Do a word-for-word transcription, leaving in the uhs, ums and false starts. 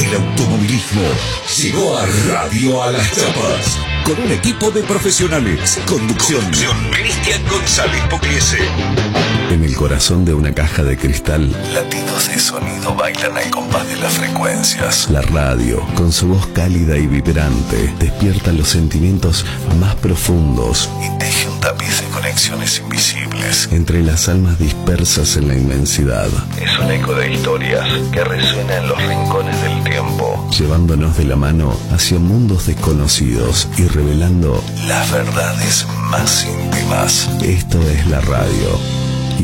del automovilismo llegó a Radio a las Chapas. Con un equipo de profesionales. Conducción. Conducción. Cristian González Pugliese. En el corazón de una caja de cristal, latidos de sonido bailan al compás de las frecuencias. La radio, con su voz cálida y vibrante, despierta los sentimientos más profundos y teje un tapiz de conexiones invisibles entre las almas dispersas en la inmensidad. Es un eco de historias que resuena en los rincones del tiempo, llevándonos de la mano hacia mundos desconocidos y revelando las verdades más íntimas. Esto es la radio.